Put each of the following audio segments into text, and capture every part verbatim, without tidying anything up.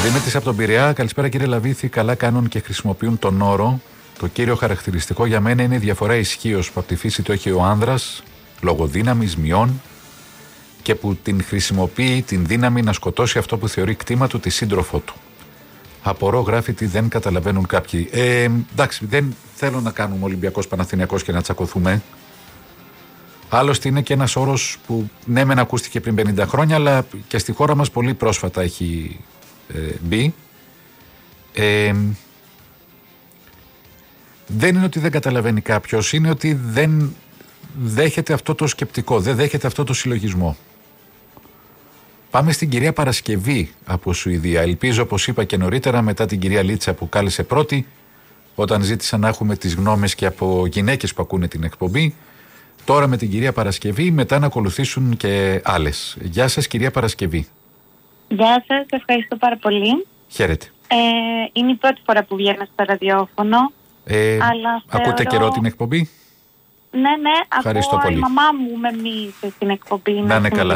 Δημήτρης από τον Πειραιά. Καλησπέρα κύριε Λαβίθη. Καλά κάνουν και χρησιμοποιούν τον όρο. Το κύριο χαρακτηριστικό για μένα είναι η διαφορά ισχύως που από τη φύση το έχει ο άνδρας, λόγω δύναμης, μειών, και που την χρησιμοποιεί την δύναμη να σκοτώσει αυτό που θεωρεί κτήμα του, τη σύντροφό του. Απορώ, γράφει, τι δεν καταλαβαίνουν κάποιοι. Ε, εντάξει, δεν θέλω να κάνουμε Ολυμπιακός Παναθηναϊκός και να τσακωθούμε. Άλλωστε είναι και ένας όρος που ναι μεν ακούστηκε πριν πενήντα χρόνια, αλλά και στη χώρα μας πολύ πρόσφατα έχει ε, μπει. Ε, δεν είναι ότι δεν καταλαβαίνει κάποιος, είναι ότι δεν δέχεται αυτό το σκεπτικό, δεν δέχεται αυτό το συλλογισμό. Πάμε στην κυρία Παρασκευή από Σουηδία. Ελπίζω, όπως είπα και νωρίτερα, μετά την κυρία Λίτσα που κάλεσε πρώτη, όταν ζήτησα να έχουμε τις γνώμες και από γυναίκες που ακούνε την εκπομπή, τώρα με την κυρία Παρασκευή, μετά να ακολουθήσουν και άλλες. Γεια σας κυρία Παρασκευή. Γεια σας, ευχαριστώ πάρα πολύ. Χαίρετε. Ε, είναι η πρώτη φορά που βγαίνω στο ραδιόφωνο. Ε, αλλά ακούτε θεωρώ... καιρό την εκπομπή? Ναι, ναι, ευχαριστώ ακούω, πολύ. Η μαμά μου με μίλησε στην εκπομπή. Να είναι καλά.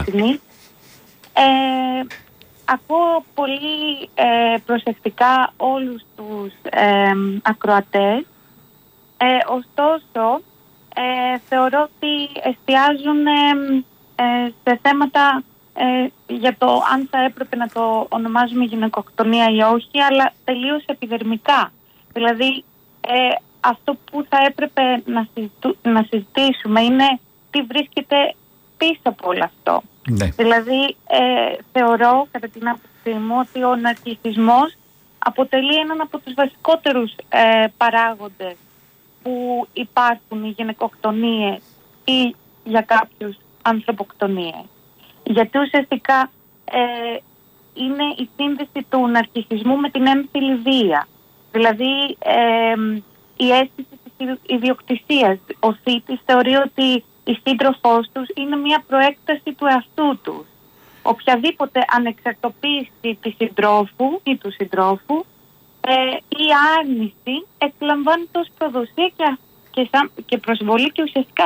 Ε, ακούω πολύ ε, προσεκτικά όλους τους ε, ακροατές. Ε, ωστόσο, ε, θεωρώ ότι εστιάζουν ε, ε, σε θέματα ε, για το αν θα έπρεπε να το ονομάζουμε γυναικοκτονία ή όχι, αλλά τελείως επιδερμικά. Δηλαδή, ε, αυτό που θα έπρεπε να, συζητου, να συζητήσουμε είναι τι βρίσκεται πίσω από όλο αυτό. Ναι. Δηλαδή, ε, θεωρώ, κατά την άποψή μου, ότι ο ναρκισσισμός αποτελεί έναν από τους βασικότερους ε, παράγοντες που υπάρχουν οι γυναικοκτονίες ή για κάποιους ανθρωποκτονίες. Γιατί ουσιαστικά ε, είναι η σύνδεση του ναρκισσισμού με την έμφυλη βία. Δηλαδή, ε, η αίσθηση της ιδιοκτησίας. Ο θήτης θεωρεί ότι η σύντροφός τους είναι μια προέκταση του εαυτού τους. Οποιαδήποτε ανεξαρτοποίηση της συντρόφου ή του συντρόφου ε, ή άρνηση εκλαμβάνεται ως προδοσία και, και, και προσβολή και ουσιαστικά